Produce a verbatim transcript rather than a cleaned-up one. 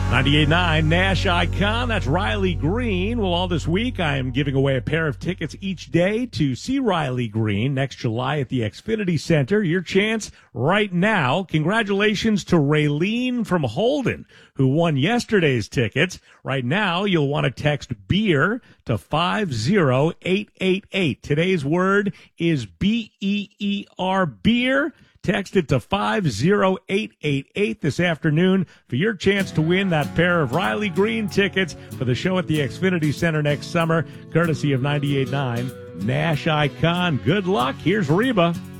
ninety-eight point nine Nash Icon. That's Riley Green. Well, all this week I am giving away a pair of tickets each day to see Riley Green next July at the Xfinity Center. Your chance right now. Congratulations to Raylene from Holden, who won yesterday's tickets. Right now, you'll want to text BEER to five zero eight eight eight. Today's word is B E E R, BEER. Text it to five zero eight eight eight this afternoon for your chance to win that pair of Riley Green tickets for the show at the Xfinity Center next summer, courtesy of ninety-eight point nine Nash Icon. Good luck. Here's Reba.